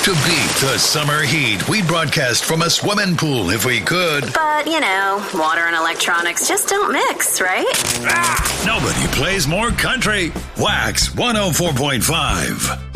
To beat the summer heat, we'd broadcast from a swimming pool if we could. But, water and electronics just don't mix, right? Nobody plays more country. Wax 104.5.